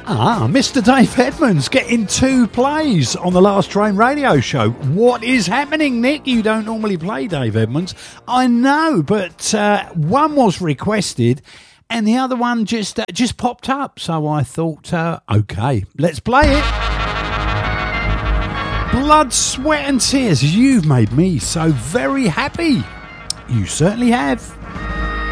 Mr. Dave Edmonds getting 2 plays on the Last Train radio show. What is happening, Nick? You don't normally play Dave Edmonds. I know, but one was requested and the other one just popped up. So I thought, okay, let's play it. Blood, sweat and tears. You've made me so very happy. You certainly have.